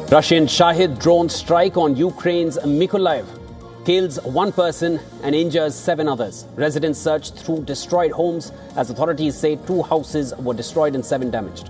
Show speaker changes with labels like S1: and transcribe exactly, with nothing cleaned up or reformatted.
S1: Russian Shahid drone strike on Ukraine's Mykolaiv kills one person and injures seven others. Residents searched through destroyed homes as authorities say two houses were destroyed and seven damaged.